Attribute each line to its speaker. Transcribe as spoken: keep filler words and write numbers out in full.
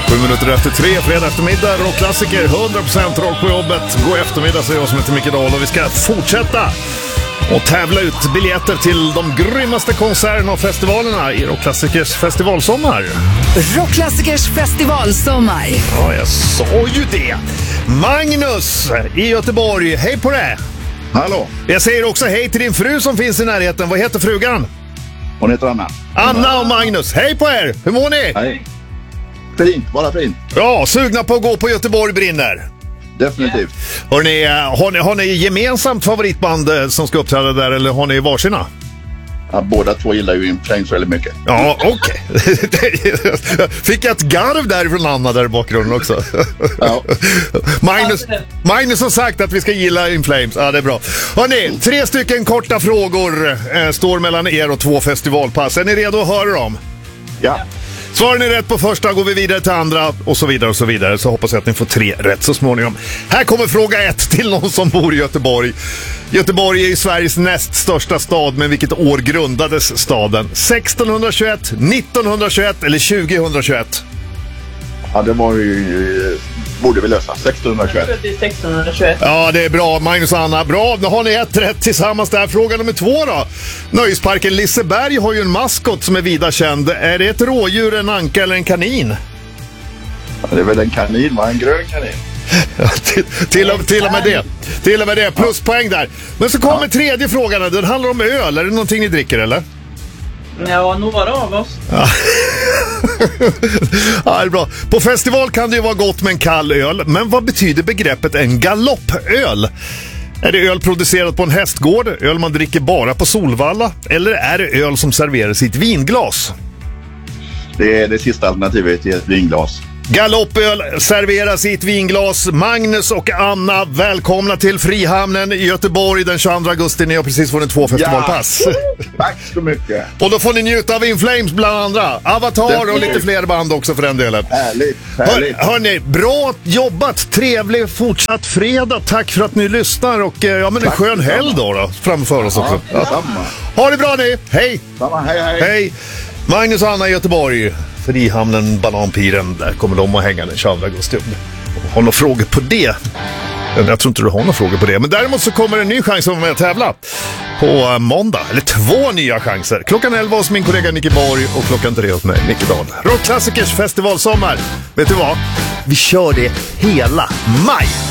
Speaker 1: Sju minuter efter tre, fredag eftermiddag, rockklassiker, hundra procent rock på jobbet. God eftermiddag, säger jag som heter Micke Dahl, och vi ska fortsätta och tävla ut biljetter till de grymmaste konserterna och festivalerna i Rockklassikers festivalsommar.
Speaker 2: Rockklassikers festivalsommar.
Speaker 1: Ja, jag sa ju det. Magnus i Göteborg, hej på det.
Speaker 3: Hallå.
Speaker 1: Jag säger också hej till din fru som finns i närheten. Vad heter frugan?
Speaker 3: Hon heter Anna.
Speaker 1: Anna och Magnus, hej på er. Hur mår ni?
Speaker 3: Hej. Fint, bara fint.
Speaker 1: Ja, sugna på att gå på Göteborg brinner.
Speaker 3: Definitivt.
Speaker 1: Har ni, har ni, har ni gemensamt favoritband som ska uppträda där, eller har ni varsina?
Speaker 3: Ja, båda två gillar ju In Flames väldigt mycket.
Speaker 1: Ja, okej. Okay. Fick jag ett garv där från Anna där i bakgrunden också.
Speaker 3: Ja.
Speaker 1: Magnus, Magnus har sagt att vi ska gilla In Flames. Ja, det är bra. Hörrni, tre stycken korta frågor eh, står mellan er och två festivalpass. Är ni redo att höra dem?
Speaker 3: Ja.
Speaker 1: Svarar ni rätt på första går vi vidare till andra och så vidare och så vidare. Så hoppas jag att ni får tre rätt så småningom. Här kommer fråga ett till någon som bor i Göteborg. Göteborg är ju Sveriges näst största stad, men vilket år grundades staden? sextonhundratjugoett, nittonhundratjugoett eller tjugohundratjugoett?
Speaker 3: Ja, det var ju... Borde vi lösa. sextonhundratjugoett.
Speaker 4: sextonhundratjugoett.
Speaker 1: Ja, det är bra. Magnus och Anna. Bra, nu har ni ett rätt tillsammans där. Fråga nummer två då. Nöjesparken Liseberg har ju en maskot som är vida känd. Är det ett rådjur, en anka eller en kanin?
Speaker 3: Ja, det är väl en kanin, va? En grön kanin.
Speaker 1: Ja, till, till, och, till och med det. Till och med det. Pluspoäng där. Men så kommer ja. tredje frågan. Den handlar om öl. Är det någonting ni dricker, eller?
Speaker 4: Ja, några av oss.
Speaker 1: Ja. Ja, det är bra. På festival kan det ju vara gott med en kall öl. Men vad betyder begreppet en galoppöl? Är det öl producerat på en hästgård? Öl man dricker bara på Solvalla? Eller är det öl som serveras i ett vinglas?
Speaker 3: Det är det sista alternativet i ett vinglas.
Speaker 1: Galoppöl serveras i ett vinglas. Magnus och Anna, välkomna till Frihamnen i Göteborg den tjugoandra augusti. Ni har precis vunnit två festivalpass.
Speaker 3: Ja. Tack så mycket.
Speaker 1: Och då får ni njuta av In Flames bland andra. Avatar Definitivt. Och lite fler band också för den delen.
Speaker 3: Härligt, härligt.
Speaker 1: Hör, hörni, bra jobbat. Trevlig fortsatt fredag. Tack för att ni lyssnar. Och ja, men en
Speaker 3: Tack,
Speaker 1: skön helg då, då framför oss också.
Speaker 3: Ja, samma.
Speaker 1: Ha det bra ni. Hej.
Speaker 3: Samma, hej, hej.
Speaker 1: Hej. Magnus och Anna i Göteborg. Frihamnen, Bananpiren, där kommer de att hänga den tjugoandra augusti. Har några frågor på det? Jag tror inte du har några frågor på det. Men däremot så kommer en ny chans att vara med och tävla på måndag. Eller två nya chanser. Klockan elva hos min kollega Micke Borg och klockan tre hos mig, Micke Dahl. Rockklassikers festivalsommar. Vet du vad? Vi kör det hela maj.